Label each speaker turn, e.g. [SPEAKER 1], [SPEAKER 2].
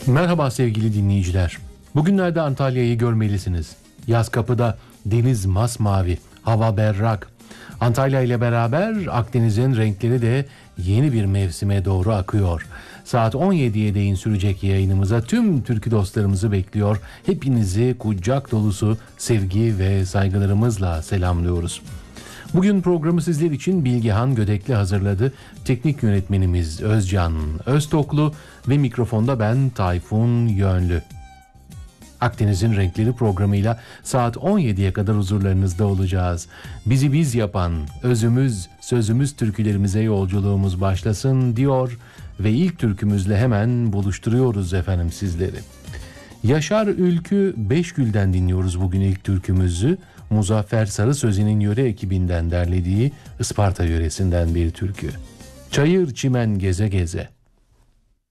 [SPEAKER 1] Merhaba sevgili dinleyiciler. Bugünlerde Antalya'yı görmelisiniz. Yaz kapıda, deniz masmavi, hava berrak. Antalya ile beraber Akdeniz'in renkleri de yeni bir mevsime doğru akıyor. Saat 17'ye değin sürecek yayınımıza tüm türkü dostlarımızı bekliyor. Hepinizi kucak dolusu sevgi ve saygılarımızla selamlıyoruz. Bugün programı sizler için Bilgehan Gödekli hazırladı. Teknik yönetmenimiz Özcan Öztoklu ve mikrofonda ben Tayfun Yönlü. Akdeniz'in Renkleri programıyla saat 17'ye kadar huzurlarınızda olacağız. Bizi biz yapan özümüz, sözümüz türkülerimize yolculuğumuz başlasın diyor ve ilk türkümüzle hemen buluşturuyoruz efendim sizleri. Yaşar Ülkü Beşgül'den dinliyoruz bugün ilk türkümüzü. Muzaffer Sarısözü'nün yöre ekibinden derlediği Isparta yöresinden bir türkü. Çayır çimen geze geze.